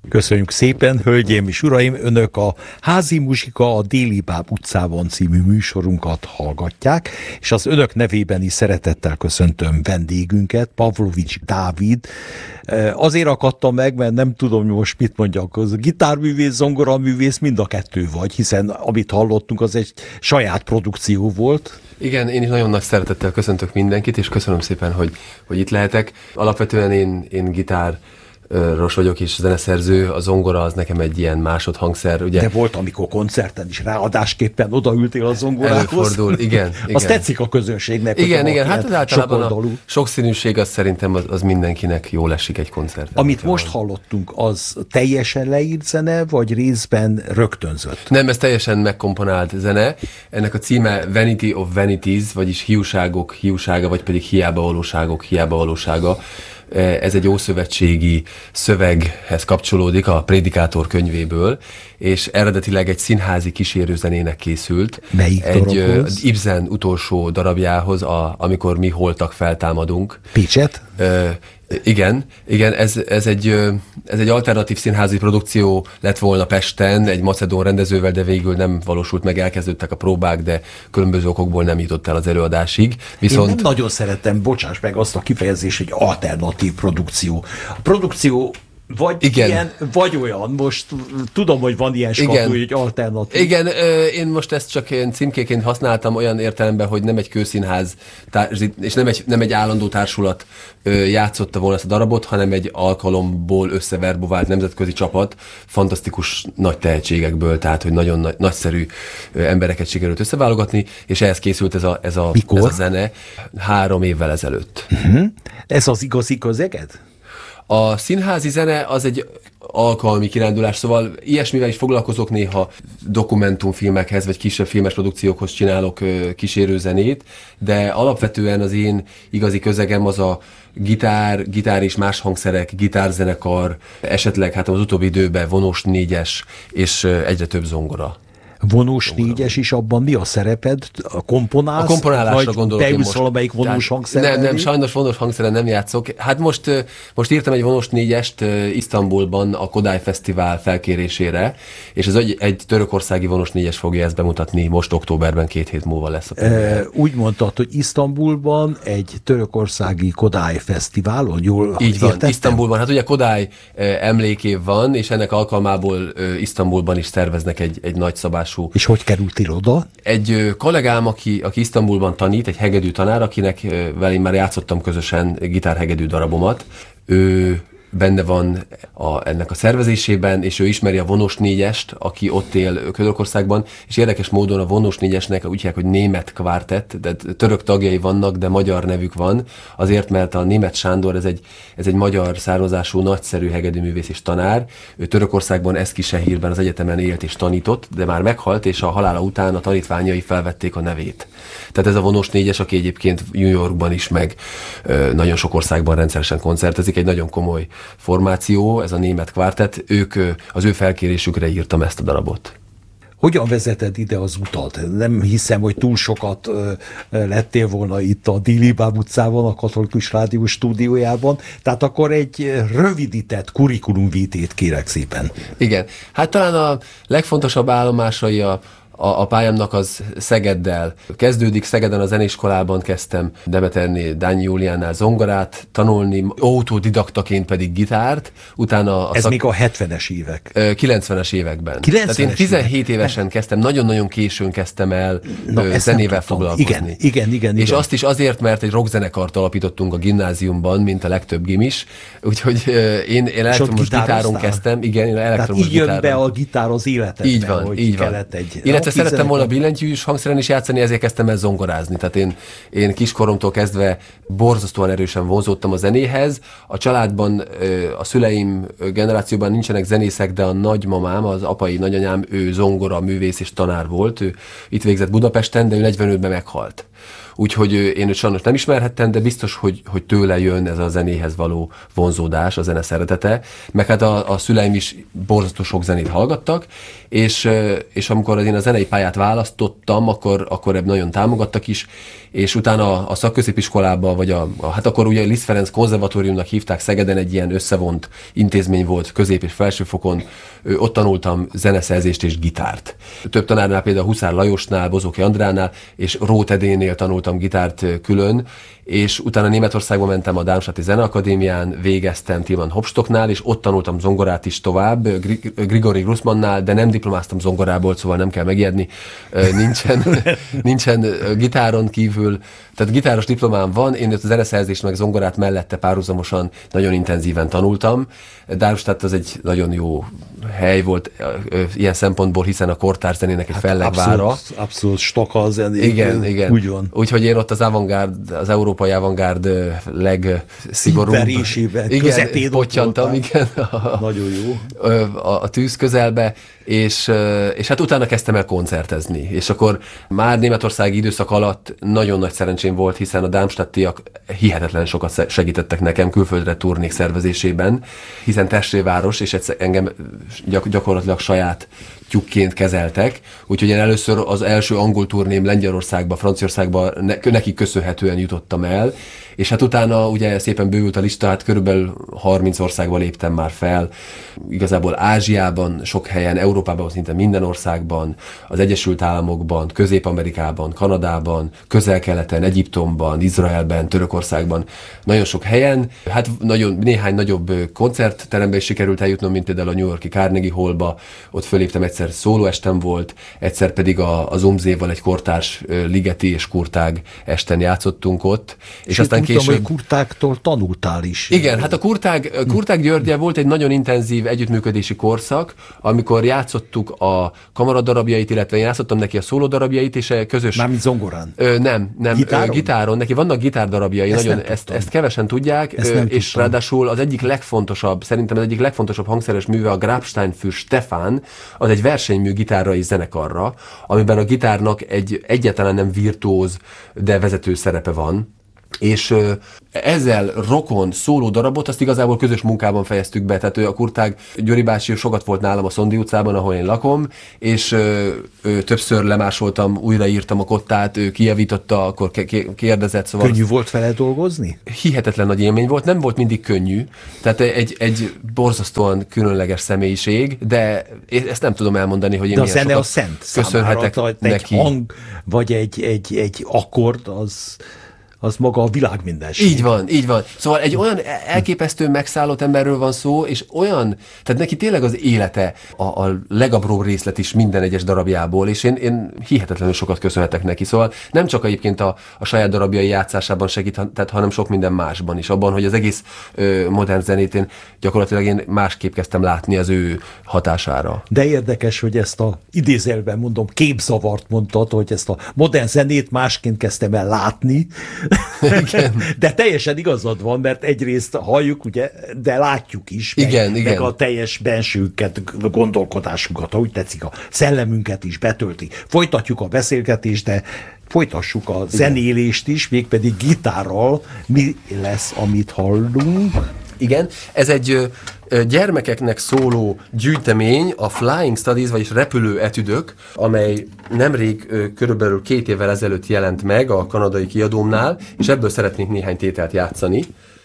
Köszönjük szépen, hölgyeim és uraim! Önök a Házi Muzsika a Déli Báb utcában című műsorunkat hallgatják, és az önök nevében is szeretettel köszöntöm vendégünket, Pavlovics Dávid. Azért akadtam meg, mert nem tudom most mit mondjak, az gitárművész, zongoraművész, mind a kettő vagy, hiszen amit hallottunk, az egy saját produkció volt. Igen, én is nagyon nagy szeretettel köszöntök mindenkit, és köszönöm szépen, hogy itt lehetek. Alapvetően én gitáros vagyok és zeneszerző, a zongora az nekem egy ilyen másodhangszer. Ugye? De volt, amikor koncerten is ráadásképpen odaültél a zongorához. Előfordul, igen. Az tetszik a közönségnek. Igen, hát az általában a sokszínűség az szerintem az mindenkinek jól esik egy koncerten. Amit most hallottunk, az teljesen leírt zene, vagy részben rögtönzött? Nem, ez teljesen megkomponált zene. Ennek a címe Vanity of Vanities, vagyis hiúságok hiúsága, vagy pedig hiába valóságok hiába valósága. Ez egy ószövetségi szöveghez kapcsolódik a Prédikátor könyvéből, és eredetileg egy színházi kísérőzenének készült. Melyik darabhoz? Egy Ibsen utolsó darabjához, amikor mi holtak feltámadunk. Pécset? Igen, ez egy alternatív színházi produkció lett volna Pesten, egy macedón rendezővel, de végül nem valósult meg, elkezdődtek a próbák, de különböző okokból nem jutott el az előadásig. Viszont... Én nem nagyon szeretem, bocsáss meg azt a kifejezést, hogy alternatív produkció. A produkció vagy igen. Ilyen, vagy olyan. Most tudom, hogy van ilyen skatú, hogy alternatív. Igen, én most ezt csak én címkéként használtam olyan értelemben, hogy nem egy kőszínház, és nem egy állandó társulat játszotta volna ezt a darabot, hanem egy alkalomból összeverbovált nemzetközi csapat, fantasztikus nagy tehetségekből, tehát hogy nagyon nagyszerű embereket sikerült összeválogatni, és ehhez készült ez a zene 3 évvel ezelőtt. Ez az igazi közeged? A színházi zene az egy alkalmi kirándulás, szóval ilyesmivel is foglalkozok néha, dokumentumfilmekhez vagy kisebb filmes produkciókhoz csinálok kísérőzenét, de alapvetően az én igazi közegem az a gitár és más hangszerek, gitárzenekar, esetleg hát az utóbbi időben vonós 4-es és egyre több zongora. Vonós 4-es is, abban mi a szereped? A komponálsz? A komponálásra gondolok én most. Valamelyik vonós hangszeren? Nem, sajnos vonós hangszeren nem játszok. Hát most írtam egy vonós 4-est Isztambulban a Kodály Fesztivál felkérésére, és ez egy törökországi vonós 4-es fogja ezt bemutatni, most októberben 2 hét múlva lesz a úgy mondtad, hogy Isztambulban egy törökországi Kodály Fesztiválon, jól így van, értettem? Isztambulban, hát ugye Kodály emlékév van, és ennek alkalmából Isztambulban is szerveznek egy nagyszabású. És hogy kerültél oda? Egy kollégám, aki Isztambulban tanít, egy hegedű tanár, akinek vele én már játszottam közösen gitárhegedű darabomat. Ő benne van ennek a szervezésében, és ő ismeri a vonós 4-est, aki ott él Törökországban, és érdekes módon a vonós 4-esnek úgy hívják, hogy német kvártett, de török tagjai vannak, de magyar nevük van, azért, mert a Németh Sándor, ez egy magyar származású, nagyszerű hegedűművész és tanár. Ő Törökországban Eszkisehirben az egyetemen élt és tanított, de már meghalt, és a halála után a tanítványai felvették a nevét. Tehát ez a vonós 4-es, aki egyébként New Yorkban is, meg nagyon sok országban rendszeresen koncertezik, egy nagyon komoly formáció, ez a német kvártett, az ő felkérésükre írtam ezt a darabot. Hogyan vezeted ide az utat? Nem hiszem, hogy túl sokat lettél volna itt a Déli Báb utcában, a Katolikus Rádió stúdiójában, tehát akkor egy rövidített kurikulumvitét kérek szépen. Igen, hát talán a legfontosabb állomásai a pályámnak az Szegeddel kezdődik. Szegeden a zeneiskolában kezdtem Demeterné Dányi Júliánnál zongorát tanulni, autodidaktaként pedig gitárt, utána ez még a 70-es évek? 90-es években. Tehát én 17 évesen kezdtem, nagyon-nagyon későn kezdtem el zenével foglalkozni. Igen. És azt is azért, mert egy rockzenekart alapítottunk a gimnáziumban, mint a legtöbb gimis, úgyhogy én elektromos gitáron kezdtem. Igen, én elektromos gitáron. Tehát így jön be a gitár az életedbe, így van, hogy így van. Illetve szerettem volna billentyűs hangszeren is játszani, ezért kezdtem el zongorázni. Tehát én kiskoromtól kezdve borzasztóan erősen vonzódtam a zenéhez. A családban, a szüleim generációban nincsenek zenészek, de a nagymamám, az apai nagyanyám, ő zongora művész és tanár volt. Ő itt végzett Budapesten, de ő 45-ben meghalt. úgyhogy én őt sajnos nem ismerhettem, de biztos, hogy tőle jön ez a zenéhez való vonzódás, a zene szeretete, meg hát a szüleim is borzasztó sok zenét hallgattak, és amikor én a zenei pályát választottam, akkor ebben nagyon támogattak is, és utána a szakközépiskolában, vagy hát akkor ugye Liszt Ferenc konzervatóriumnak hívták Szegeden, egy ilyen összevont intézmény volt közép- és felsőfokon, ott tanultam zeneszerzést és gitárt. Több tanárnál, például Huszár Lajosnál, Bozóki Andránál és Róth Edénél tanultam gitárt külön, és utána Németországba mentem a Darmstadti Zeneakadémián, végeztem Tilman Hopstocknál, és ott tanultam zongorát is tovább, Grigori Grossmannnál, de nem diplomáztam zongorából, szóval nem kell megijedni, nincsen gitáron kívül, tehát gitáros diplomám van, én ott a zeneszerzést meg zongorát mellette párhuzamosan nagyon intenzíven tanultam. Darmstadt az egy nagyon jó hely volt ilyen szempontból, hiszen a kortárs zenének egy fellegvára. Abszolút stoka a zené. Igen. Úgy van. Úgyhogy én ott az európai avantgárd legszigorúbb közepén pottyantam, igen. Nagyon jó. A tűz közelbe, és hát utána kezdtem el koncertezni. És akkor már németországi időszak alatt nagyon nagy szerencsém volt, hiszen a darmstadtiak hihetetlen sokat segítettek nekem külföldre turnék szervezésében, hiszen testvérváros, és engem gyakorlatilag saját tyúkként kezeltek, úgyhogy én először az első angol turném Lengyelországba, Franciaországba nekik köszönhetően jutottam el, és hát utána ugye szépen bővült a lista, hát körülbelül 30 országba léptem már fel, igazából Ázsiában, sok helyen, Európában, szinte minden országban, az Egyesült Államokban, Közép-Amerikában, Kanadában, Közel-Keleten, Egyiptomban, Izraelben, Törökországban, nagyon sok helyen, hát néhány nagyobb koncertterembe is sikerült eljutnom, mint például a New York-i Carnegie Hallba, ott föléptem egyszer szólóestem volt, egyszer pedig az Umzéval egy kortárs ligeti és kurtág esten játszottunk ott. És aztán tudtam, később... hogy kurtáktól tanultál is. Igen, hát a Kurtág Györgyel volt egy nagyon intenzív együttműködési korszak, amikor játszottuk a kamaradarabjait, illetve én játszottam neki a szólódarabjait, és közös... Mármint zongorán? Nem. Gitáron. Neki vannak gitárdarabjai, ezt kevesen tudják, és ráadásul az egyik legfontosabb, szerintem az egyik legfontosabb hangszeres műve a Grabstein für Stefan, az egy versenymű gitárra és zenekarra, amiben a gitárnak egy egyáltalán nem virtuóz, de vezető szerepe van. És ezzel rokon szóló darabot, azt igazából közös munkában fejeztük be, tehát a Kurtág Gyuri bácsi sokat volt nálam a Szondi utcában, ahol én lakom, és többször lemásoltam, újraírtam a kottát, ő kijavította, akkor kérdezett. Szóval könnyű volt vele dolgozni? Hihetetlen nagy élmény volt, nem volt mindig könnyű, tehát egy borzasztóan különleges személyiség, de ezt nem tudom elmondani, hogy én de a zene a szent köszönhetek számára, neki. Egy hang, vagy egy akkord, az maga a világ mindenség. Így van. Szóval egy olyan elképesztő megszállott emberről van szó, és olyan, tehát neki tényleg az élete a legapróbb részlet is minden egyes darabjából, és én hihetetlenül sokat köszönhetek neki. Szóval nem csak egyébként a saját darabjai játszásában segített, hanem sok minden másban is. Abban, hogy az egész modern zenét én gyakorlatilag másképp kezdtem látni az ő hatására. De érdekes, hogy ezt a idézőjelben mondom, képzavart mondtad, hogy ezt a modern zenét másként kezdtem el látni. Igen. De teljesen igazad van, mert egyrészt halljuk, ugye, de látjuk is, meg a teljes bensőket, gondolkodásunkat, ahogy tetszik, a szellemünket is betölti. Folytatjuk a beszélgetést, de folytassuk a zenélést is, mégpedig gitárral. Mi lesz, amit hallunk? Igen, ez egy gyermekeknek szóló gyűjtemény, a Flying Studies, vagyis repülő etüdök, amely nemrég körülbelül 2 évvel ezelőtt jelent meg a kanadai kiadómnál, és ebből szeretnék néhány tételt játszani.